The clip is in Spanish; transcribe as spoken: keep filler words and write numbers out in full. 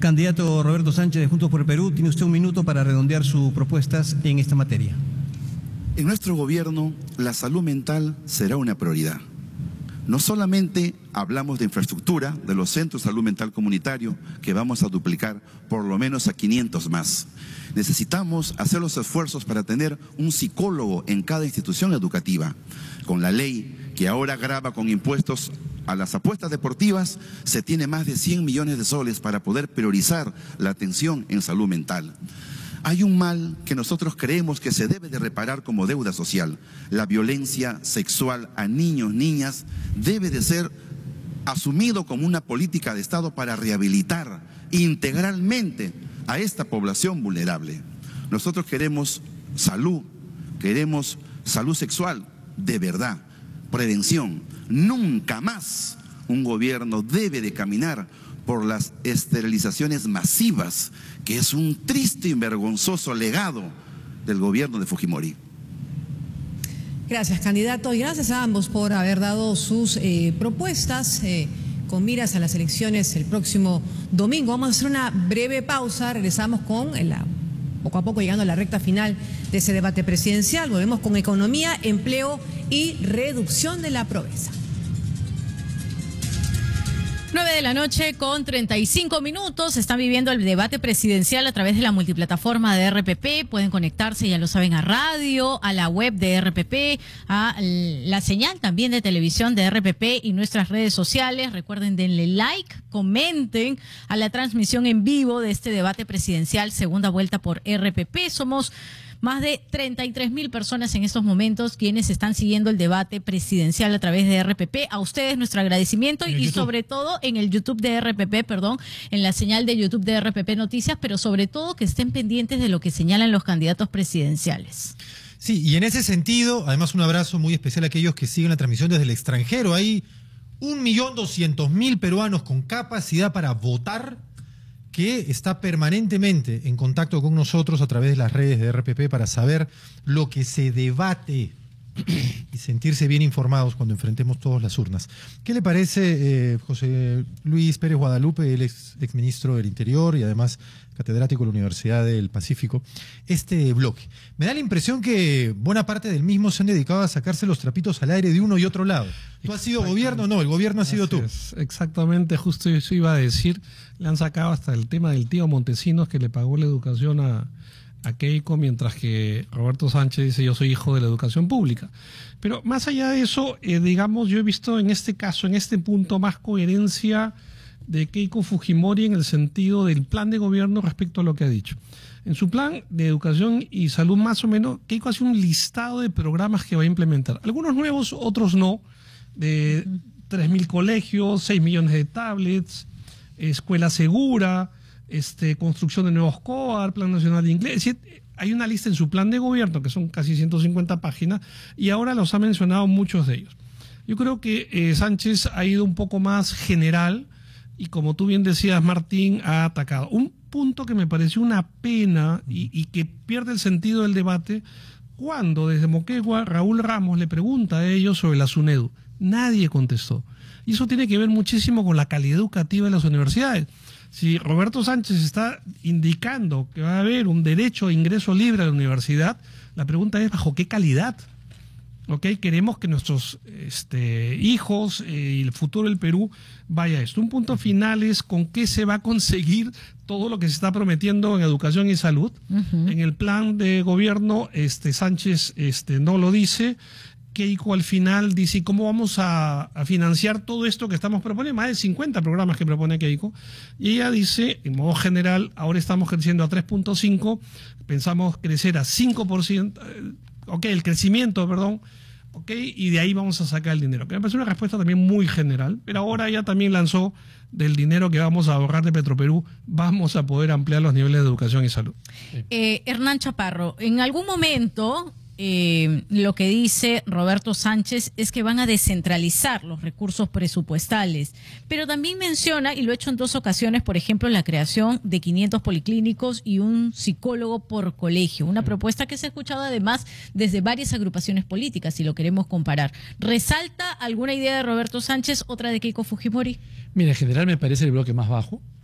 Candidato Roberto Sánchez de Juntos por el Perú, tiene usted un minuto para redondear sus propuestas en esta materia. En nuestro gobierno, la salud mental será una prioridad. No solamente hablamos de infraestructura, de los centros de salud mental comunitario, que vamos a duplicar por lo menos a quinientos más. Necesitamos hacer los esfuerzos para tener un psicólogo en cada institución educativa. Con la ley que ahora grava con impuestos a las apuestas deportivas, se tiene más de cien millones de soles para poder priorizar la atención en salud mental. Hay un mal que nosotros creemos que se debe de reparar como deuda social. La violencia sexual a niños, niñas, debe de ser asumido como una política de Estado para rehabilitar integralmente a esta población vulnerable. Nosotros queremos salud, queremos salud sexual de verdad, prevención. Nunca más un gobierno debe de caminar por las esterilizaciones masivas, que es un triste y vergonzoso legado del gobierno de Fujimori. Gracias, candidato, y gracias a ambos por haber dado sus eh, propuestas eh, con miras a las elecciones el próximo domingo. Vamos a hacer una breve pausa, regresamos con la, poco a poco llegando a la recta final de ese debate presidencial. Volvemos con economía, empleo y reducción de la pobreza. nueve de la noche con treinta y cinco minutos. Están viviendo el debate presidencial a través de la multiplataforma de R P P. Pueden conectarse, ya lo saben, a radio, a la web de R P P, a la señal también de televisión de R P P y nuestras redes sociales. Recuerden, denle like, comenten a la transmisión en vivo de este debate presidencial, segunda vuelta por R P P. Somos más de treinta y tres mil personas en estos momentos quienes están siguiendo el debate presidencial a través de R P P. A ustedes nuestro agradecimiento y YouTube. Sobre todo en el YouTube de R P P, perdón, en la señal de YouTube de R P P Noticias, pero sobre todo que estén pendientes de lo que señalan los candidatos presidenciales. Sí, y en ese sentido, además un abrazo muy especial a aquellos que siguen la transmisión desde el extranjero. Hay un millón doscientos mil peruanos con capacidad para votar que está permanentemente en contacto con nosotros a través de las redes de R P P para saber lo que se debate y sentirse bien informados cuando enfrentemos todas las urnas. ¿Qué le parece, eh, José Luis Pérez Guadalupe, el ex, exministro del Interior y además catedrático de la Universidad del Pacífico, este bloque? Me da la impresión que buena parte del mismo se han dedicado a sacarse los trapitos al aire de uno y otro lado. ¿Tú has sido gobierno? No, el gobierno ha sido tú. Es, exactamente, justo eso iba a decir. Le han sacado hasta el tema del tío Montesinos que le pagó la educación a, a Keiko, mientras que Roberto Sánchez dice yo soy hijo de la educación pública. Pero más allá de eso, eh, digamos, yo he visto en este caso, en este punto, más coherencia de Keiko Fujimori en el sentido del plan de gobierno respecto a lo que ha dicho. En su plan de educación y salud, más o menos, Keiko hace un listado de programas que va a implementar. Algunos nuevos, otros no, de tres mil colegios, seis millones de tablets, escuela segura, este, construcción de nuevos C O A R, Plan Nacional de Inglés. Es decir, hay una lista en su plan de gobierno que son casi ciento cincuenta páginas y ahora los ha mencionado muchos de ellos. Yo creo que eh, Sánchez ha ido un poco más general y, como tú bien decías, Martín, ha atacado. Un punto que me pareció una pena y, y que pierde el sentido del debate cuando desde Moquegua Raúl Ramos le pregunta a ellos sobre la SUNEDU. Nadie contestó. Y eso tiene que ver muchísimo con la calidad educativa de las universidades. Si Roberto Sánchez está indicando que va a haber un derecho a ingreso libre a la universidad, la pregunta es ¿bajo qué calidad? ¿Okay? Queremos que nuestros este, hijos eh, y el futuro del Perú vaya a esto. Un punto final es con qué se va a conseguir todo lo que se está prometiendo en educación y salud. Uh-huh. En el plan de gobierno, este, Sánchez este, no lo dice. Keiko al final dice, ¿cómo vamos a, a financiar todo esto que estamos proponiendo? Más de cincuenta programas que propone Keiko. Y ella dice, en modo general, ahora estamos creciendo a tres punto cinco, pensamos crecer a cinco por ciento, ok, el crecimiento, perdón, ok, y de ahí vamos a sacar el dinero. Que me parece una respuesta también muy general, pero ahora ella también lanzó del dinero que vamos a ahorrar de Petroperú, vamos a poder ampliar los niveles de educación y salud. Sí. Eh, Hernán Chaparro, en algún momento eh, lo que dice Roberto Sánchez es que van a descentralizar los recursos presupuestales, pero también menciona, y lo he hecho en dos ocasiones, por ejemplo, la creación de quinientos policlínicos y un psicólogo por colegio, una propuesta que se ha escuchado además desde varias agrupaciones políticas, si lo queremos comparar. ¿Resalta alguna idea de Roberto Sánchez, otra de Keiko Fujimori? Mira, en general me parece el bloque más bajo.